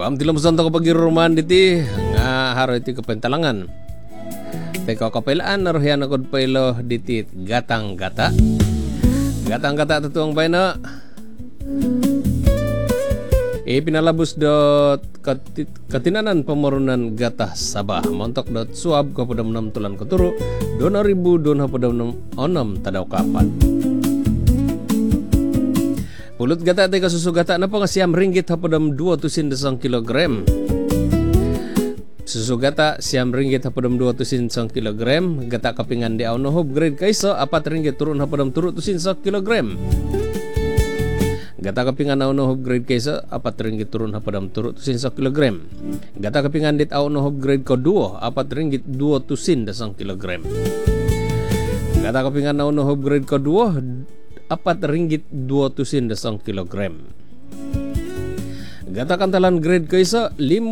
Bam tilam santo kapag iruman diti nga haro iti kapentalangan. Teko kapelaan naruhian akod pailo diti gatang gata. Gatang gata tutuang bayna. Pinalabos dot katinanan pamarunan gata Sabah. Montok dot suab kapadam 6 tulan katuro 2,000 don hapadam 6 tadaw kapat. Pulut gata teka susu gata na pa nga siyam ringgit hapadam 2 kilogram. Susu gata siyam ringgit hapadam 2 kilogram. Gata kapingan di awnohob grade kaysa 4 ringgit turun hapadam 3 kilogram. Gata kapingan awnohob grade kaysa 4 ringgit turun hapadam 3 kilogram. Gata kapingan dit awnohob grade ko 2 4 ringgit 2 kilogram. Gata kapingan awnohob grade ko 2 4 ringgit 2 kilogram. Gata kantalan grade kaysa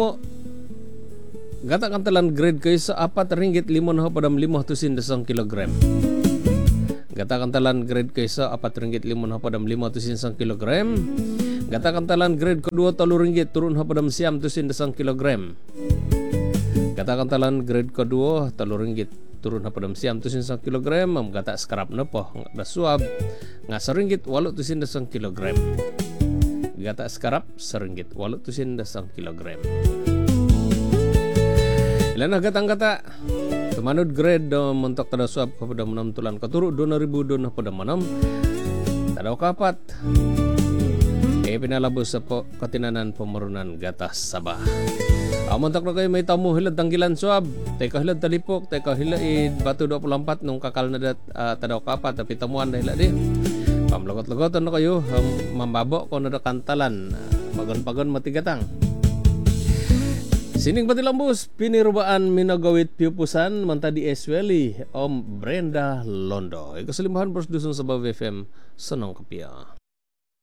5 Gata kantalan grade kaysa 4 ringgit 5 hapadam 5 kilogram. Gata kantalan grade kaysa 4 ringgit 5 hapadam 5 kilogram. Gata kantalan grade kedua 3 ringgit turun hapadam 9 kilogram. Gata kantalan grade kedua 3 ringgit turun hapadam 9 kilogram. Gata sekarap nepoh da suab nga 1 ringgit 8 kilogram. Gata sekarap 1 ringgit 8 kilogram. Ilan na gatang-gata tumanod grade montok tada suab kapadam 6 tulan katuro 2,000 don hapadam 6 tadaw kapat. Pinalabos sa katinanan pamarunan gata Sabah. Montok na kayo may tamu hilad tanggilan suab. Teka hilad talipok, teka hilad batu 24 nung kakal na tadaw kapat tapi tamuan na hilad di. Pamlagot-lagotan na kayo mambabo ko na kantalan pagon-pagon matigatang. Sining Batilambus, pinirubaan minagawit piupusan mantadi esweli Om Brenda Londo. Ikasalimbahan produsyon sa Bav FM, Sanong Kapia.